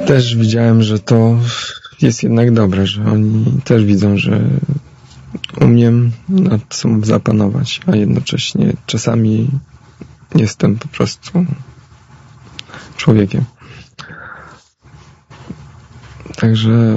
też widziałem, że to jest jednak dobre, że oni też widzą, że umiem nad sobą zapanować, a jednocześnie czasami jestem po prostu człowiekiem. Także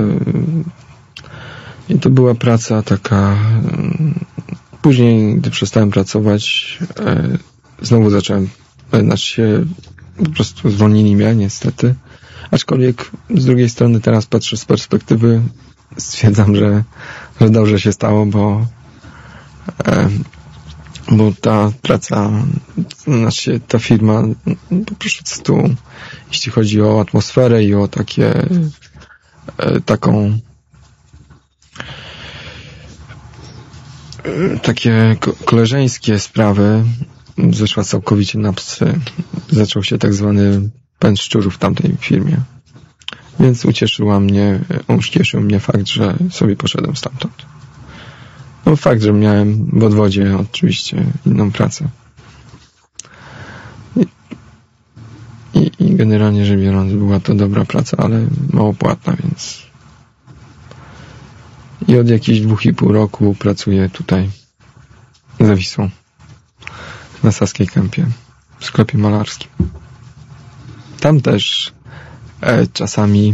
i to była praca taka. Później, gdy przestałem pracować, znowu zacząłem, po prostu zwolnili mnie, niestety. Aczkolwiek z drugiej strony teraz patrzę z perspektywy, stwierdzam, że dobrze się stało, bo ta praca, ta firma po prostu, jeśli chodzi o atmosferę i o takie koleżeńskie sprawy, zeszła całkowicie na psy. Zaczął się tak zwany pęd szczurów w tamtej firmie. Więc ucieszył mnie fakt, że sobie poszedłem stamtąd. No fakt, że miałem w odwodzie oczywiście inną pracę. I generalnie rzecz biorąc była to dobra praca, ale mało płatna, więc i od jakichś 2,5 roku pracuję tutaj za Wisłą na Saskiej Kępie w sklepie malarskim. Tam też czasami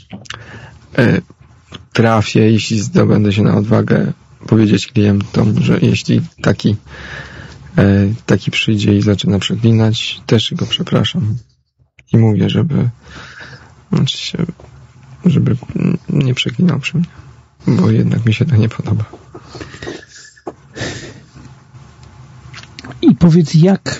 trafię, jeśli zdobędę się na odwagę, powiedzieć klientom, że jeśli taki przyjdzie i zaczyna przeklinać, też go przepraszam i mówię, żeby nie przeklinał przy mnie, bo jednak mi się to nie podoba. I powiedz, jak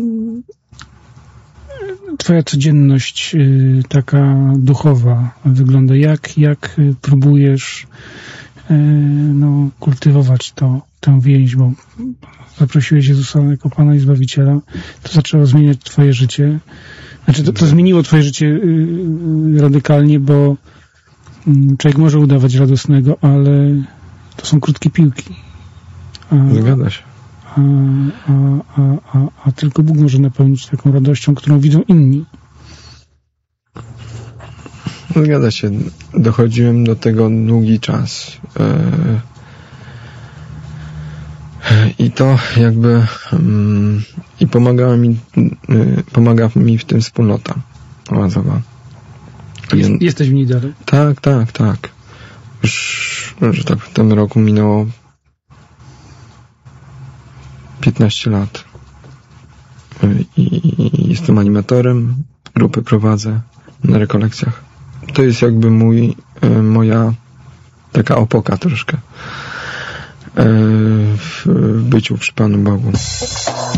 twoja codzienność taka duchowa wygląda? Jak próbujesz kultywować tę więź, bo zaprosiłeś Jezusa jako Pana i Zbawiciela, to zaczęło zmieniać twoje życie. Znaczy to zmieniło twoje życie radykalnie, bo człowiek może udawać radosnego, ale to są krótkie piłki. Zgadza się. A tylko Bóg może napełnić taką radością, którą widzą inni. Zgadza się. Dochodziłem do tego długi czas. I to jakby i pomaga mi w tym wspólnota oazowa. Jesteś w niej dalej? Tak. Już, że tak w tym roku minęło 15 lat. I jestem animatorem, grupy prowadzę na rekolekcjach. To jest jakby moja taka opoka troszkę w byciu przy Panu Bogu.